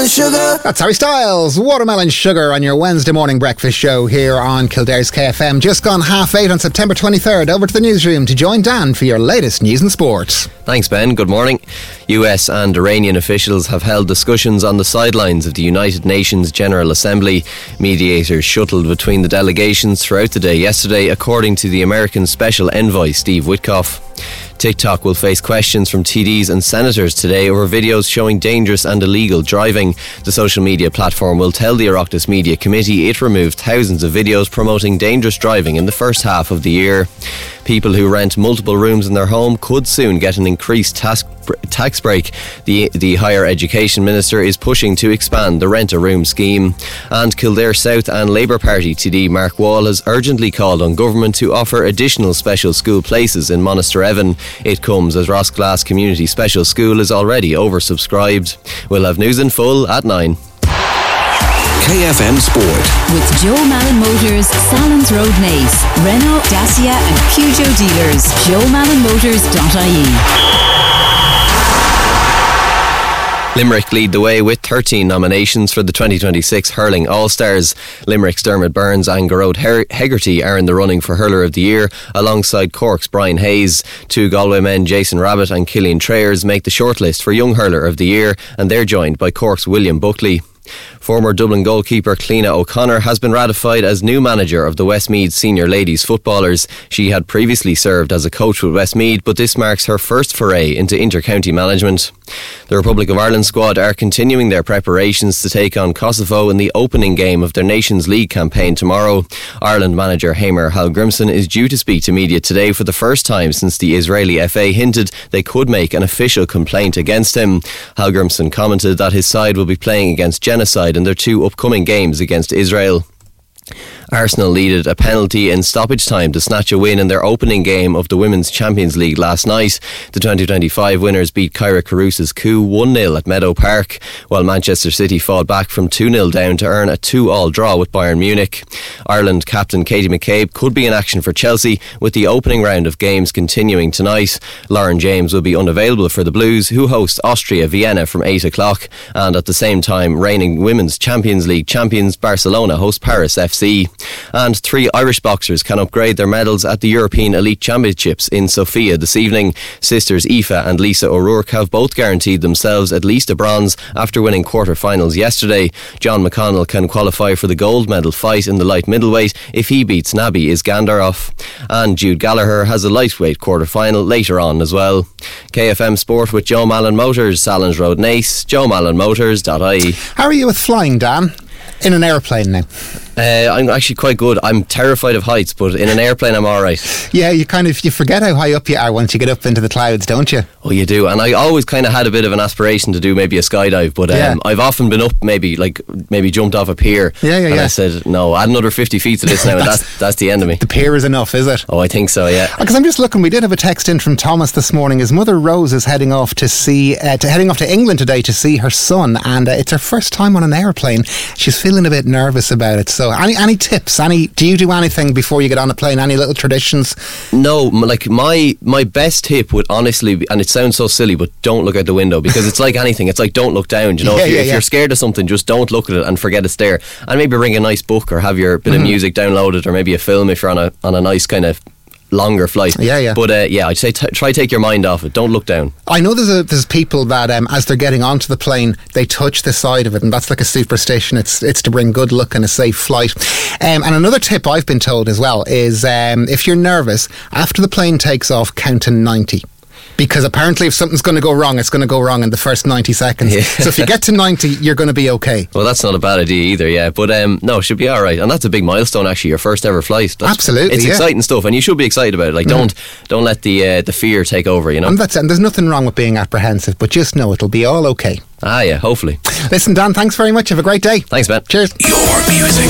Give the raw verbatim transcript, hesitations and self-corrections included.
watermelon sugar. That's Harry Styles, Watermelon Sugar, on your Wednesday morning breakfast show here on Kildare's K F M. Just gone half eight on September twenty-third. Over to the newsroom to join Dan for your latest news and sports. Thanks, Ben. Good morning. U S and Iranian officials have held discussions on the sidelines of the United Nations General Assembly. Mediators shuttled between the delegations throughout the day yesterday, according to the American Special Envoy Steve Witkoff. TikTok will face questions from T Ds and senators today over videos showing dangerous and illegal driving. The social media platform will tell the Oireachtas Media Committee it removed thousands of videos promoting dangerous driving in the first half of the year. People who rent multiple rooms in their home could soon get an increased tax, tax break. The, the Higher Education Minister is pushing to expand the rent-a-room scheme. And Kildare South and Labour Party T D Mark Wall has urgently called on government to offer additional special school places in Monasterevan. It comes as Rossglass Community Special School is already oversubscribed. We'll have news in full at nine. K F M Sport. With Joe Malin Motors, Salons Road Naas, Renault, Dacia and Peugeot dealers. joe malin motors dot I E. Limerick lead the way with thirteen nominations for the twenty twenty-six Hurling All-Stars. Limerick's Dermot Burns and Garrod Hegarty are in the running for Hurler of the Year, alongside Cork's Brian Hayes. Two Galway men, Jason Rabbit and Killian Trayers, make the shortlist for Young Hurler of the Year, and they're joined by Cork's William Buckley. Former Dublin goalkeeper Cleena O'Connor has been ratified as new manager of the Westmeath senior ladies footballers. She had previously served as a coach with Westmeath, but this marks her first foray into inter-county management. The Republic of Ireland squad are continuing their preparations to take on Kosovo in the opening game of their Nations League campaign tomorrow. Ireland manager Hamer Hallgrimsson is due to speak to media today for the first time since the Israeli F A hinted they could make an official complaint against him. Hallgrimsson commented that his side will be playing against genocide in their two upcoming games against Israel. Arsenal needed a penalty in stoppage time to snatch a win in their opening game of the Women's Champions League last night. The twenty twenty-five winners beat Kyra Carusa's Coup one nil at Meadow Park, while Manchester City fought back from two nil down to earn a two all draw with Bayern Munich. Ireland captain Katie McCabe could be in action for Chelsea, with the opening round of games continuing tonight. Lauren James will be unavailable for the Blues, who host Austria Vienna from eight o'clock, and at the same time reigning Women's Champions League champions Barcelona host Paris F C. And three Irish boxers can upgrade their medals at the European Elite Championships in Sofia this evening. Sisters Aoife and Lisa O'Rourke have both guaranteed themselves at least a bronze after winning quarter-finals yesterday. John McConnell can qualify for the gold medal fight in the light middleweight if he beats Nabi Iskandarov. And Jude Gallagher has a lightweight quarter-final later on as well. K F M Sport with Joe Malin Motors, Salons Road Naas, joe malin motors dot I E. How are you with flying, Dan? In an airplane now? Uh, I'm actually quite good. I'm terrified of heights, but in an airplane I'm alright. Yeah, you kind of you forget how high up you are once you get up into the clouds, don't you? Oh, you do. And I always kind of had a bit of an aspiration to do maybe a skydive, but um, yeah. I've often been up, maybe like maybe jumped off a pier. Yeah, yeah, and yeah. I said, no, add another fifty feet to this now, and that's that's the end of me. The pier is enough, is it? Oh, I think so, yeah. Because I'm just looking. We did have a text in from Thomas this morning. His mother Rose is heading off to see, uh, to heading off to England today to see her son, and uh, it's her first time on an airplane. She's feeling a bit nervous about it. So, any any tips? Any? Do you do anything before you get on a plane? Any little traditions? No, m- like my my best tip would honestly be, and it sounds so silly, but don't look out the window, because it's like anything. It's like don't look down. You know, yeah, if, you're, yeah, if yeah. you're scared of something, just don't look at it and forget it's there. And maybe bring a nice book or have your bit mm-hmm. of music downloaded, or maybe a film if you're on a on a nice kind of longer flight. Yeah, yeah. But uh, yeah, I'd say t- try take your mind off it. Don't look down. I know there's a, there's people that um, as they're getting onto the plane, they touch the side of it, and that's like a superstition. It's it's to bring good luck and a safe flight. Um, and another tip I've been told as well is um, if you're nervous, after the plane takes off, count to ninety. Because apparently if something's going to go wrong, it's going to go wrong in the first ninety seconds. Yeah. So if you get to ninety, you're going to be okay. Well, that's not a bad idea either, yeah. But um, no, it should be alright. And that's a big milestone, actually, your first ever flight. That's, Absolutely, It's yeah. exciting stuff, and you should be excited about it. Like, mm. don't don't let the uh, the fear take over, you know. And that's and there's nothing wrong with being apprehensive, but just know it'll be all okay. Ah, yeah, hopefully. Listen, Dan, thanks very much. Have a great day. Thanks, Ben. Cheers. Your music.